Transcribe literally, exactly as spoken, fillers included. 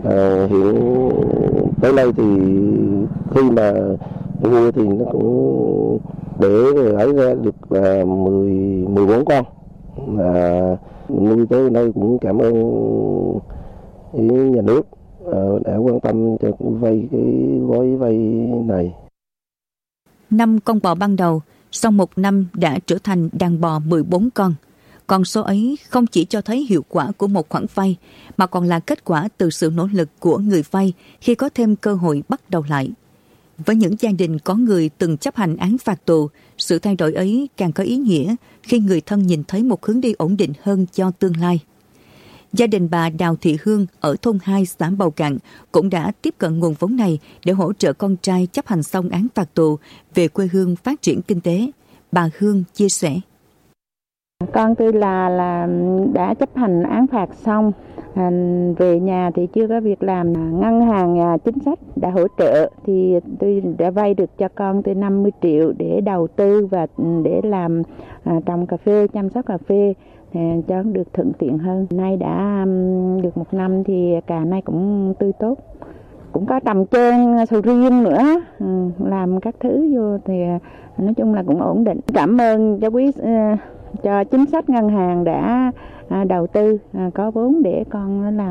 À, hiện tới nay thì khi mà mua thì nó cũng để lấy ra được là mười mười bốn con, à, nuôi tới nay cũng cảm ơn ý nhà nước đã quan tâm cho vay cái gói vay này. Năm con bò ban đầu, sau một năm đã trở thành đàn bò mười bốn con. Con số ấy không chỉ cho thấy hiệu quả của một khoản vay, mà còn là kết quả từ sự nỗ lực của người vay khi có thêm cơ hội bắt đầu lại. Với những gia đình có người từng chấp hành án phạt tù, sự thay đổi ấy càng có ý nghĩa khi người thân nhìn thấy một hướng đi ổn định hơn cho tương lai. Gia đình bà Đào Thị Hương ở thôn hai xã Bầu Cạn cũng đã tiếp cận nguồn vốn này để hỗ trợ con trai chấp hành xong án phạt tù về quê hương phát triển kinh tế. Bà Hương chia sẻ. Con tôi là là đã chấp hành án phạt xong, à, về nhà thì chưa có việc làm. Ngân hàng à, chính sách đã hỗ trợ thì tôi đã vay được cho con tôi năm mươi triệu để đầu tư và để làm à, trồng cà phê, chăm sóc cà phê thì cho được thuận tiện hơn. Nay đã um, được một năm thì cà nay cũng tươi tốt. Cũng có trồng trơn sầu riêng nữa, ừ, làm các thứ vô thì nói chung là cũng ổn định. Cảm ơn cho quý uh, cho chính sách ngân hàng đã uh, đầu tư uh, có vốn để con làm.